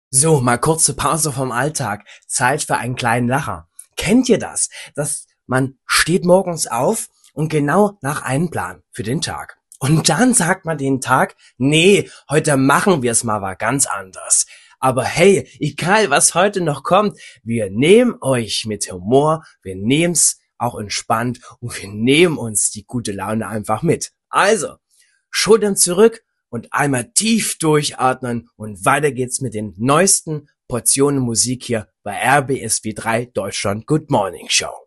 So, mal kurze Pause vom Alltag. Zeit für einen kleinen Lacher. Kennt ihr das? Dass man steht morgens auf und genau nach einem Plan für den Tag. Und dann sagt man den Tag, nee, heute machen wir es mal ganz anders. Aber hey, egal was heute noch kommt, wir nehmen euch mit Humor, wir nehmen's auch entspannt und wir nehmen uns die gute Laune einfach mit. Also, Schultern zurück und einmal tief durchatmen und weiter geht's mit den neuesten Portionen Musik hier bei RBSW3 Deutschland Good Morning Show.